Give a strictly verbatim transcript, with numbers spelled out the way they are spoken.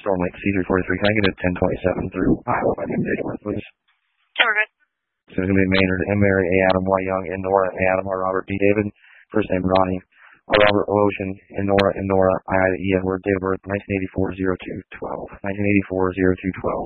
Storm Lake C three forty-three. Can I get a ten twenty-seven through Iowa by noon date, please? Yeah, we're good. So it's going to be Maynard, M. Mary, A. Adam, Y. Young, N. Nora, A. Adam, R. Robert, B. David. First name Ronnie, R. Robert, O. Ocean, N. Nora, N. Nora, I. I. E. Edward. Date of birth nineteen eighty-four oh two twelve. nineteen eighty-four oh two twelve.